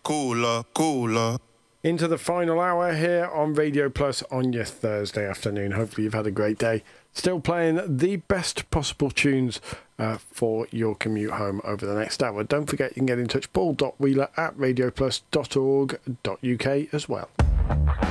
cooler, cooler. Into the final hour here on Radio Plus on your Thursday afternoon. Hopefully you've had a great day. Still playing the best possible tunes for your commute home over the next hour. Don't forget you can get in touch, paul.wheeler@radioplus.org.uk as well.